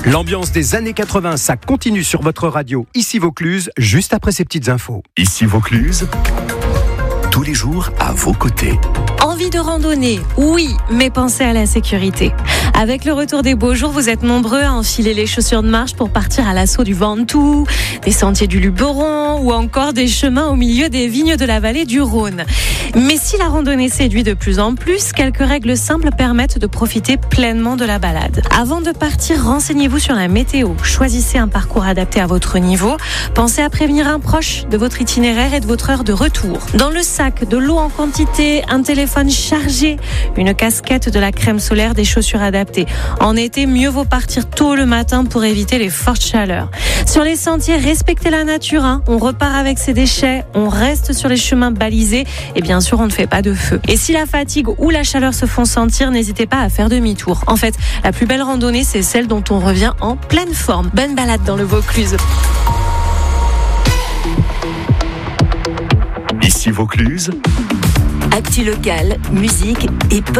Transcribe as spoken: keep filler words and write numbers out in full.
L'ambiance des années quatre-vingts, ça continue sur votre radio. Ici Vaucluse, juste après ces petites infos. Ici Vaucluse, tous les jours à vos côtés. Envie de randonner, oui, mais pensez à la sécurité. Avec le retour des beaux jours, vous êtes nombreux à enfiler les chaussures de marche pour partir à l'assaut du Ventoux, des sentiers du Luberon ou encore des chemins au milieu des vignes de la vallée du Rhône. Mais si la randonnée séduit de plus en plus, quelques règles simples permettent de profiter pleinement de la balade. Avant de partir, renseignez-vous sur la météo. Choisissez un parcours adapté à votre niveau. Pensez à prévenir un proche de votre itinéraire et de votre heure de retour. Dans le sac, de l'eau en quantité, un téléphone chargé, une casquette, de la crème solaire, des chaussures adaptées. En été, mieux vaut partir tôt le matin pour éviter les fortes chaleurs. Sur les sentiers, respectez la nature. Hein. On repart avec ses déchets, on reste sur les chemins balisés et bien sûr, on ne fait pas de feu. Et si la fatigue ou la chaleur se font sentir, n'hésitez pas à faire demi-tour. En fait, la plus belle randonnée, c'est celle dont on revient en pleine forme. Bonne balade dans le Vaucluse. Ici Vaucluse. Actu locale, musique et